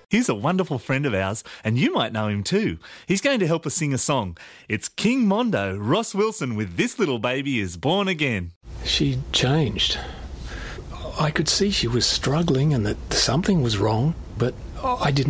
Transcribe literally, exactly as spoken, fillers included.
He's a wonderful friend of ours, and you might know him too. He's going to help us sing a song. It's King Mondo, Ross Wilson, with This Little Baby Is Born Again. She changed. I could see she was struggling and that something was wrong, but I didn't